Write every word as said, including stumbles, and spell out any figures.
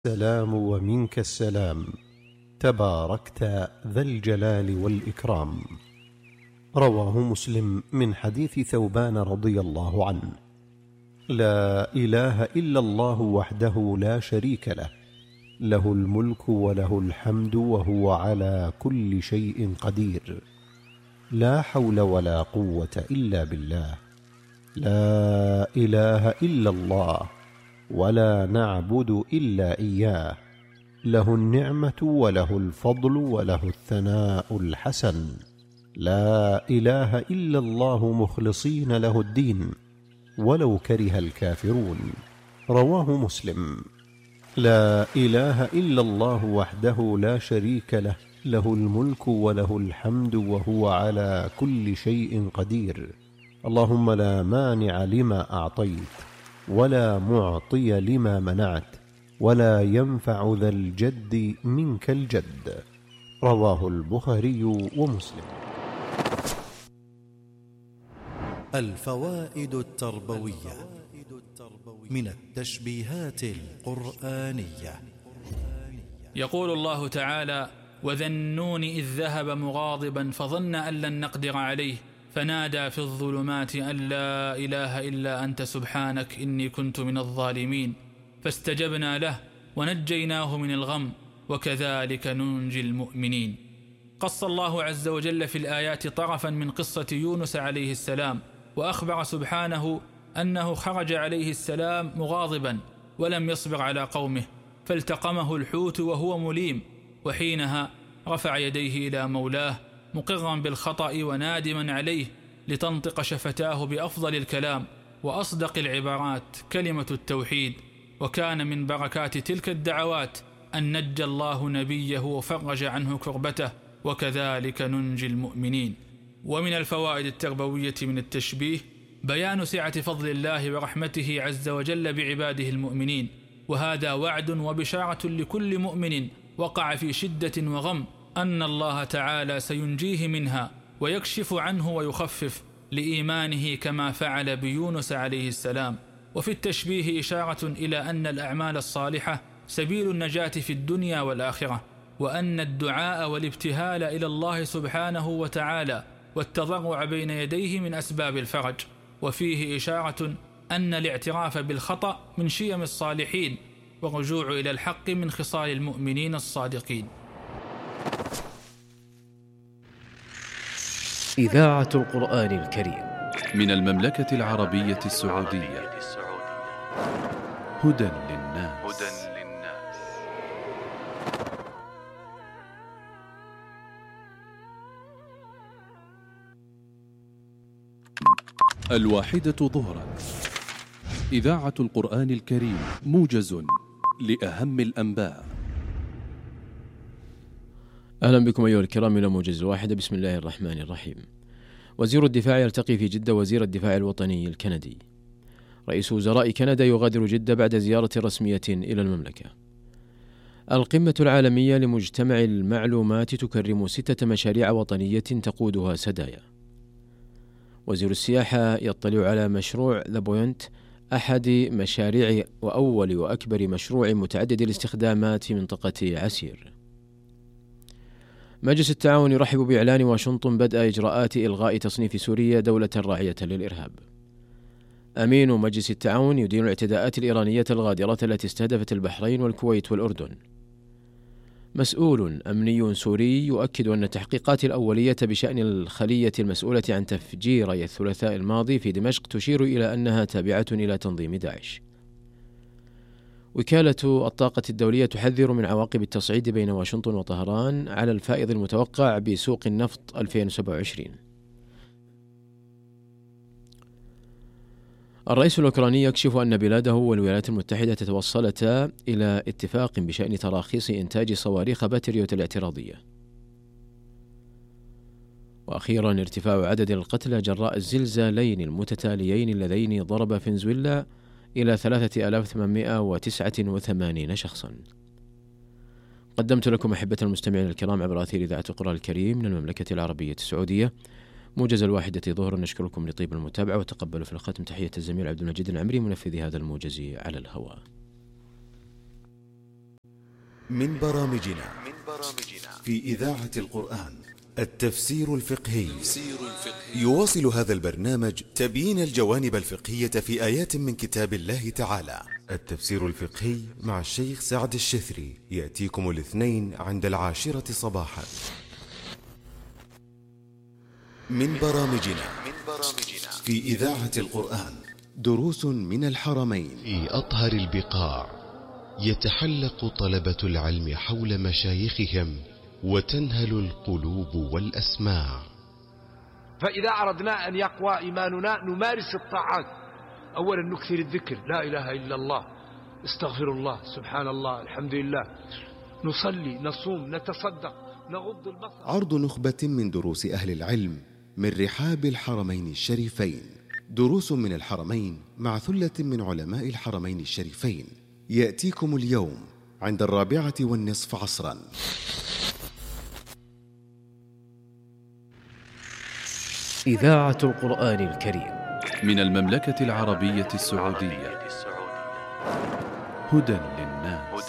السلام ومنك السلام، تباركت ذا الجلال والإكرام. رواه مسلم من حديث ثوبان رضي الله عنه: لا إله إلا الله وحده لا شريك له، له الملك وله الحمد وهو على كل شيء قدير، لا حول ولا قوة إلا بالله. لا إله إلا الله ولا نعبد إلا إياه، له النعمة وله الفضل وله الثناء الحسن. لا إله إلا الله مخلصين له الدين ولو كره الكافرون. رواه مسلم. لا إله إلا الله وحده لا شريك له، له الملك وله الحمد وهو على كل شيء قدير. اللهم لا مانع لما أعطيت ولا معطي لما منعت ولا ينفع ذا الجد منك الجد. رواه البخاري ومسلم. الفوائد التربوية من التشبيهات القرآنية. يقول الله تعالى: وذا النون إذ ذهب مغاضبا فظن أن لن نقدر عليه فنادى في الظلمات أن لا إله إلا أنت سبحانك إني كنت من الظالمين فاستجبنا له ونجيناه من الغم وكذلك ننجي المؤمنين. قص الله عز وجل في الآيات طرفا من قصة يونس عليه السلام، وأخبر سبحانه أنه خرج عليه السلام مغاضبا ولم يصبر على قومه فالتقمه الحوت وهو مليم، وحينها رفع يديه إلى مولاه مقرا بالخطأ ونادما عليه لتنطق شفتاه بأفضل الكلام وأصدق العبارات كلمة التوحيد. وكان من بركات تلك الدعوات أن نجى الله نبيه وفرج عنه كربته وكذلك ننجي المؤمنين. ومن الفوائد التربوية من التشبيه بيان سعة فضل الله ورحمته عز وجل بعباده المؤمنين، وهذا وعد وبشارة لكل مؤمن وقع في شدة وغم أن الله تعالى سينجيه منها ويكشف عنه ويخفف لإيمانه كما فعل بيونس عليه السلام. وفي التشبيه إشارة إلى أن الأعمال الصالحة سبيل النجاة في الدنيا والآخرة، وأن الدعاء والابتهال إلى الله سبحانه وتعالى والتضرع بين يديه من أسباب الفرج. وفيه إشارة أن الاعتراف بالخطأ من شيم الصالحين، والرجوع إلى الحق من خصال المؤمنين الصادقين. إذاعة القرآن الكريم من المملكة العربية السعودية. هدى للناس. الواحدة ظهرا. إذاعة القرآن الكريم، موجز لأهم الأنباء. أهلا بكم أيها الكرام إلى موجز الواحدة. بسم الله الرحمن الرحيم. وزير الدفاع يلتقي في جدة وزير الدفاع الوطني الكندي. رئيس وزراء كندا يغادر جدة بعد زيارة رسمية إلى المملكة. القمة العالمية لمجتمع المعلومات تكرم ستة مشاريع وطنية تقودها سدايا. وزير السياحة يطلع على مشروع ذا بوينت، أحد مشاريع وأول وأكبر مشروع متعدد الاستخدامات في منطقة عسير. مجلس التعاون يرحب بإعلان واشنطن بدء إجراءات إلغاء تصنيف سوريا دولة راعية للإرهاب. أمين مجلس التعاون يدين الاعتداءات الإيرانية الغادرة التي استهدفت البحرين والكويت والأردن. مسؤول أمني سوري يؤكد أن التحقيقات الأولية بشأن الخلية المسؤولة عن تفجيري الثلاثاء الماضي في دمشق تشير إلى أنها تابعة إلى تنظيم داعش. وكالة الطاقة الدولية تحذر من عواقب التصعيد بين واشنطن وطهران على الفائض المتوقع بسوق النفط ألفين وسبعة وعشرين. الرئيس الأوكراني يكشف أن بلاده والولايات المتحدة توصلتا إلى اتفاق بشأن تراخيص إنتاج صواريخ باتريوت الاعتراضية. وأخيرا ارتفاع عدد القتلى جراء الزلزالين المتتاليين اللذين ضرب فنزويلا إلى ثلاثة آلاف وثمانمائة وتسعة وثمانين شخصا. قدمت لكم أحبة المستمعين الكرام عبر أثير إذاعة القرآن الكريم من المملكة العربية السعودية موجز الواحدة ظهر. نشكركم لطيب المتابعة، وتقبلوا في الختم تحية الزميل عبد المجيد العمري منفذ هذا الموجز على الهواء. من برامجنا في إذاعة القرآن التفسير الفقهي. يواصل هذا البرنامج تبيين الجوانب الفقهية في آيات من كتاب الله تعالى. التفسير الفقهي مع الشيخ سعد الشثري يأتيكم الاثنين عند العاشرة صباحا. من برامجنا في إذاعة القرآن دروس من الحرمين. في أطهر البقاع يتحلق طلبة العلم حول مشايخهم وتنهل القلوب والأسماع. فإذا أردنا أن يقوى إيماننا نمارس الطاعات. أولا نكثر الذكر، لا إله إلا الله، استغفر الله، سبحان الله، الحمد لله، نصلي، نصوم، نتصدق، نغض البصر. عرض نخبة من دروس أهل العلم من رحاب الحرمين الشريفين. دروس من الحرمين مع ثلة من علماء الحرمين الشريفين يأتيكم اليوم عند الرابعة والنصف عصرا. إذاعة القرآن الكريم من المملكة العربية السعودية. هدى للناس.